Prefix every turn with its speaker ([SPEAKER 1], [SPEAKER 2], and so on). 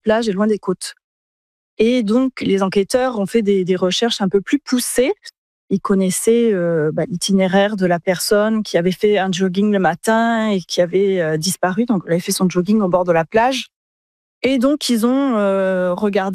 [SPEAKER 1] plage et loin des côtes. Et donc, les enquêteurs ont fait des recherches un peu plus poussées. Ils connaissaient l'itinéraire de la personne qui avait fait un jogging le matin et qui avait disparu. Donc, elle avait fait son jogging au bord de la plage. Et donc, ils ont regardé